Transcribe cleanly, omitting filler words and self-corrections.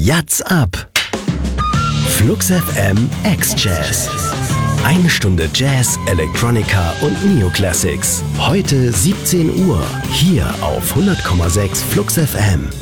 Yatz ab. Flux FM X-Jazz. Eine Stunde Jazz, Electronica und Neoclassics. Heute 17 Uhr, hier auf 100,6 Flux FM.